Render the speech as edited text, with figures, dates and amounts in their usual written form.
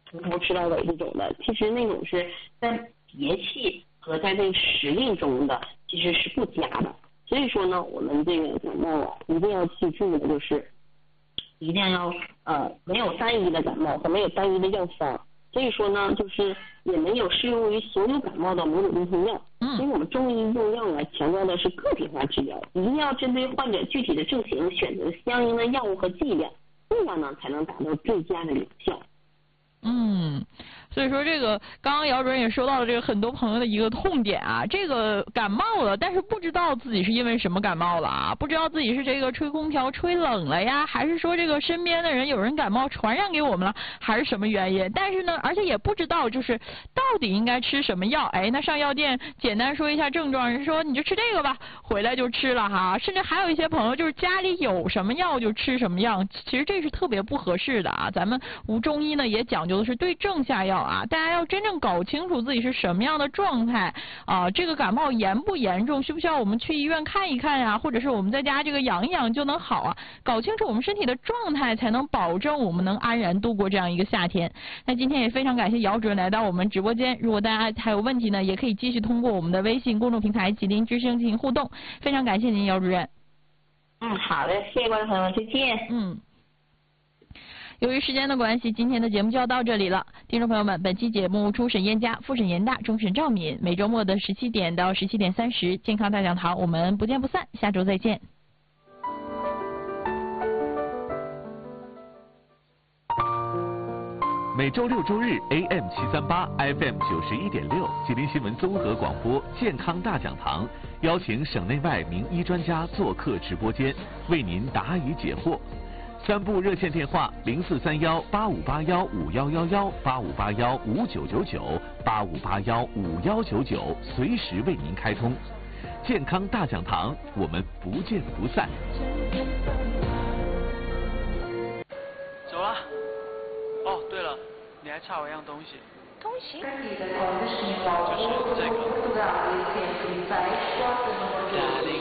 从头吃到尾这种的，其实那种是在节气和在这个时令中的其实是不佳的。所以说呢，我们这个感冒啊，一定要记住的就是，一定要没有单一的感冒和没有单一的药方。所以说呢，就是也没有适用于所有感冒的某种用性药。因为我们中医用药呢，强调的是个体化治疗，一定要针对患者具体的症情选择相应的药物和剂量，这样呢才能达到最佳的疗效。 所以说这个刚刚姚主任也说到了这个很多朋友的一个痛点啊，这个感冒了，但是不知道自己是因为什么感冒了啊，不知道自己是这个吹空调吹冷了呀，还是说这个身边的人有人感冒传染给我们了，还是什么原因？但是呢，而且也不知道就是到底应该吃什么药。哎，那上药店简单说一下症状，人说你就吃这个吧，回来就吃了哈。甚至还有一些朋友就是家里有什么药就吃什么药，其实这是特别不合适的啊。咱们中医呢也讲究的是对症下药啊，大家要真正搞清楚自己是什么样的状态啊，这个感冒严不严重，需不需要我们去医院看一看呀，或者是我们在家这个养一养就能好啊？搞清楚我们身体的状态，才能保证我们能安然度过这样一个夏天。那今天也非常感谢姚主任来到我们直播间，如果大家还有问题呢，也可以继续通过我们的微信公众平台吉林之声进行互动。非常感谢您，姚主任。 好的，谢谢观众朋友们，再见。 由于时间的关系，今天的节目就要到这里了。听众朋友们，本期节目初审燕佳，复审严大，终审赵敏。每周末的17点到17点30，健康大讲堂，我们不见不散。下周再见。 每周六周日 AM738 FM 91.6，吉林新闻综合广播健康大讲堂，邀请省内外名医专家做客直播间，为您答疑解惑。3部热线电话：0431-8581-5111、8581-5999、8581-5199，随时为您开通。健康大讲堂，我们不见不散。 走了。哦，对了，你还差我一样东西。 东西？ 就是这个。